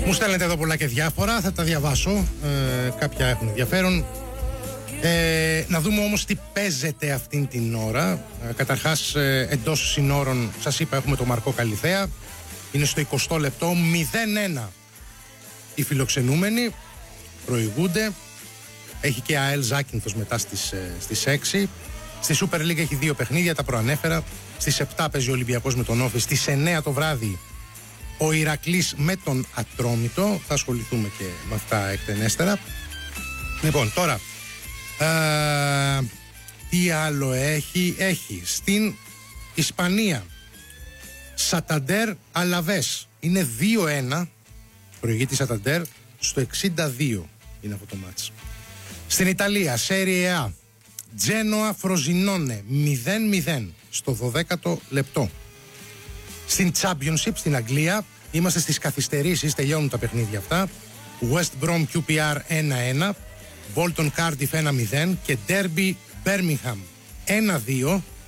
Μου στέλνετε εδώ πολλά και διάφορα, θα τα διαβάσω, κάποια έχουν ενδιαφέρον. Να δούμε όμως τι παίζεται αυτήν την ώρα. Καταρχάς, εντός συνόρων, σας είπα, έχουμε το Μαρκό Καλιθέα. Είναι στο 20 λεπτό, 0-1 οι φιλοξενούμενοι, προηγούνται. Έχει και ΑΕΛ Ζάκυνθος μετά στις 6. Στη Super League έχει 2 παιχνίδια, τα προανέφερα. Στις 7 παίζει ο Ολυμπιακός με τον Όφη. Στις 9 το βράδυ ο Ηρακλής με τον Ατρόμητο. Θα ασχοληθούμε και με αυτά εκτενέστερα. Λοιπόν, τώρα τι άλλο έχει? Έχει στην Ισπανία Σαταντέρ Αλαβές. Είναι 2-1. Προηγείται η Σαταντέρ στο 62 είναι αυτό το μάτς. Στην Ιταλία Serie A Τζένοα Φροζινόνε 0-0 στο 12ο λεπτό. Στην Championship στην Αγγλία είμαστε στις καθυστερήσεις, τελειώνουν τα παιχνίδια αυτά. West Brom QPR 1-1, Bolton Cardiff 1-0 και Derby Birmingham 1-2